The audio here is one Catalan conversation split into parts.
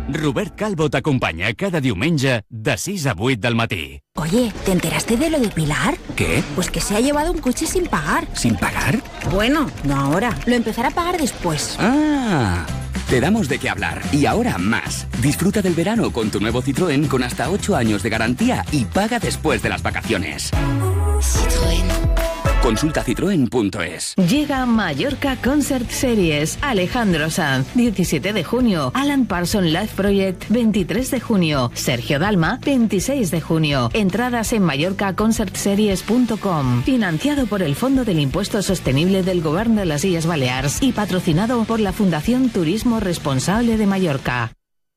Robert Calvo t'acompanya cada diumenge de 6 a 8 del matí. Oye, ¿te enteraste de lo de Pilar? ¿Qué? Pues que se ha llevado un coche sin pagar. ¿Sin pagar? Bueno, no ahora. Lo empezará a pagar después. ¡Ah! Te damos de qué hablar. Y ahora más. Disfruta del verano con tu nuevo Citroën con hasta 8 años de garantía y paga después de las vacaciones. Citroën. Consulta citroen.es. Llega Mallorca Concert Series. Alejandro Sanz, 17 de junio. Alan Parsons Live Project, 23 de junio. Sergio Dalma, 26 de junio. Entradas en mallorcaconcertseries.com. Financiado por el Fondo del Impuesto Sostenible del Govern de les Illes Balears y patrocinado por la Fundación Turismo Responsable de Mallorca.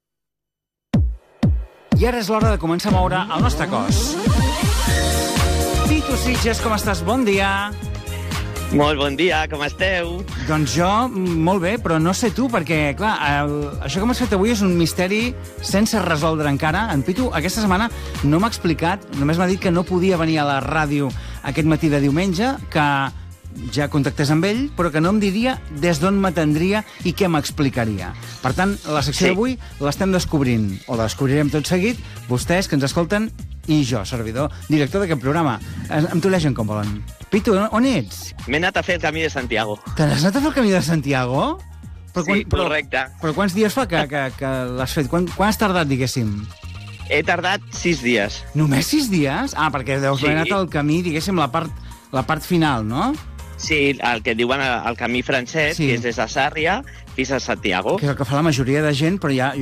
I ara és l'hora de començar a moure el nostre cos. Pitu Sitges, com estàs? Bon dia. Molt bon dia, com esteu? Doncs jo, molt bé, però no sé tu, perquè, clar, això que m'has fet avui és un misteri sense resoldre encara. En Pitu, aquesta setmana no m'ha explicat, només m'ha dit que no podia venir a la ràdio aquest matí de diumenge, que ja contactés amb ell, però que no em diria des d'on m'atendria i què m'explicaria. Per tant, la secció d'avui l'estem descobrint, o la descobrirem tot seguit, vostès que ens escolten i jo, servidor, director d'aquest programa. Em tolegen com volen. Pitu, on ets? M'he anat a fer el camí de Santiago. Te n'has anat a fer el camí de Santiago? Sí, correcte. Però quants dies fa que l'has fet? Quan has tardat, diguéssim? He tardat 6 dies. Només 6 dies? Ah, perquè deus haver anat al camí, diguéssim, la part final, no? Sí, el que diuen el camí francès, que és des de Sàrria fins a Santiago. Que és el que fa la majoria de gent, però ja